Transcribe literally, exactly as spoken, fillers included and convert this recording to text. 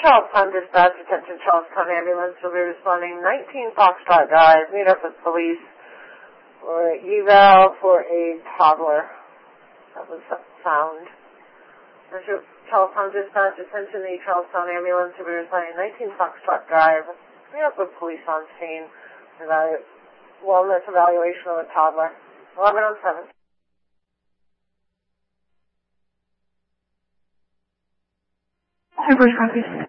Charlestown Dispatch, attention Charlestown Ambulance, will be responding nineteen Foxtrot Drive. Meet up with police for eval for a toddler that was found. Charlestown Dispatch, attention the Charlestown Ambulance, will be responding nineteen Foxtrot Drive. Meet up with police on scene for the wellness evaluation of a toddler. eleven oh seven. Hi, Bruce Copies.